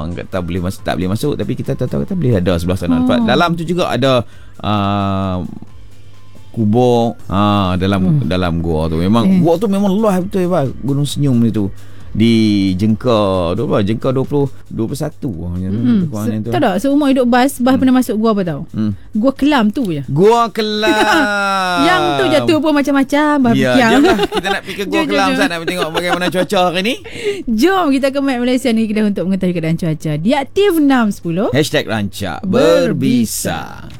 kata boleh masuk, tak boleh masuk, tapi kita tahu kata boleh ada sebelah sana. Dalam tu juga ada kubur dalam gua tu. Memang gua tu memang luas betul ya, Gunung Senyum itu. Di Jengka 21 tahu tak, seumur hidup Bas pernah masuk gua apa tahu? Gua Kelam tu je. Gua Kelam. Yang tu jatuh pun macam-macam. Jomlah kita nak pergi ke Gua Kelam sana, nak tengok bagaimana cuaca hari ni. Jom kita ke Map Malaysia ni kita untuk mengetahui keadaan cuaca. Di Aktif 610 #Rancak Berbisa.